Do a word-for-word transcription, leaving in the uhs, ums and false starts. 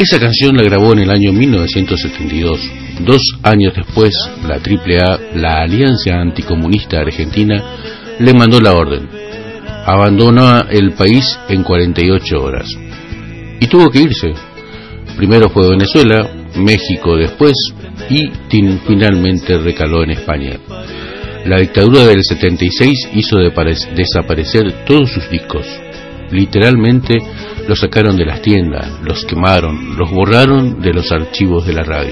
Esa canción la grabó en el año mil novecientos setenta y dos. Dos años después, la Triple A, la Alianza Anticomunista Argentina, le mandó la orden. Abandonó el país en cuarenta y ocho horas. Y tuvo que irse. Primero fue Venezuela, México después, y finalmente recaló en España. La dictadura del setenta y seis hizo desaparecer todos sus discos. Literalmente los sacaron de las tiendas, los quemaron, los borraron de los archivos de la radio.